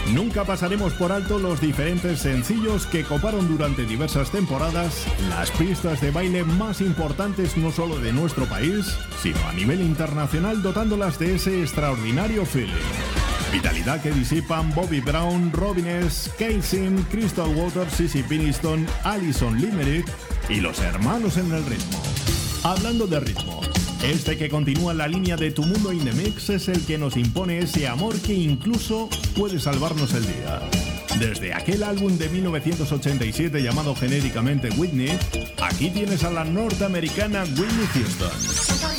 Nunca pasaremos por alto los diferentes sencillos que coparon durante diversas temporadas las pistas de baile más importantes no solo de nuestro país, sino a nivel internacional, dotándolas de ese extraordinario feeling. Vitalidad que disipan Bobby Brown, Robin S., K-Sim, Crystal Waters, Sissy Peniston, Alison Limerick y los hermanos en el ritmo. Hablando de ritmo, este que continúa la línea de Tu Mundo in the Mix es el que nos impone ese amor que incluso puede salvarnos el día. Desde aquel álbum de 1987 llamado genéricamente Whitney, aquí tienes a la norteamericana Whitney Houston.